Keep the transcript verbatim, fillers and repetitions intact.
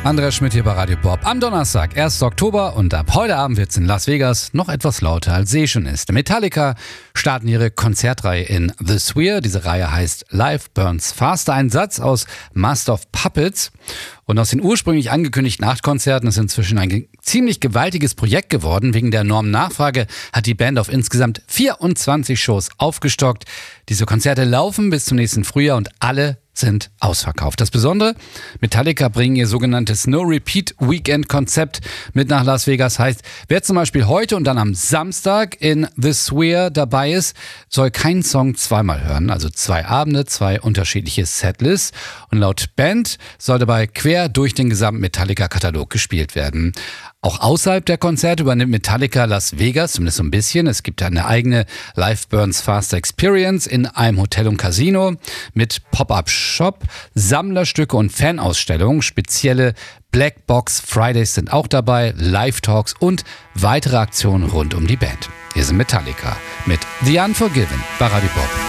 Andreas Schmidt hier bei Radio Bob am Donnerstag, ersten Oktober, und ab heute Abend wird es in Las Vegas noch etwas lauter, als eh schon ist. Metallica starten ihre Konzertreihe in The Sphere. Diese Reihe heißt Life Burns Faster. Ein Satz aus Master of Puppets. Und aus den ursprünglich angekündigten acht Konzerten ist inzwischen ein ziemlich gewaltiges Projekt geworden. Wegen der enormen Nachfrage hat die Band auf insgesamt vierundzwanzig Shows aufgestockt. Diese Konzerte laufen bis zum nächsten Frühjahr und alle sind ausverkauft. Das Besondere: Metallica bringen ihr sogenanntes No-Repeat-Weekend-Konzept mit nach Las Vegas. Heißt, wer zum Beispiel heute und dann am Samstag in The Sphere dabei ist, soll keinen Song zweimal hören. Also zwei Abende, zwei unterschiedliche Setlists. Und laut Band soll dabei quer durch den gesamten Metallica-Katalog gespielt werden. Auch außerhalb der Konzerte übernimmt Metallica Las Vegas, zumindest so ein bisschen. Es gibt eine eigene Life Burns Faster Experience in einem Hotel und Casino mit Pop-Up-Shop, Sammlerstücke und Fanausstellungen. Spezielle Black Box Fridays sind auch dabei, Live-Talks und weitere Aktionen rund um die Band. Hier sind Metallica mit The Unforgiven bei Radio Bob.